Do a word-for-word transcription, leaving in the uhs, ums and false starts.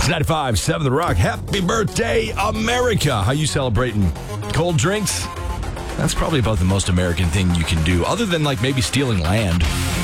ninety-five seven The Rock. Happy birthday, America. How you celebrating? Cold drinks? That's probably about the most American thing you can do, other than like maybe stealing land.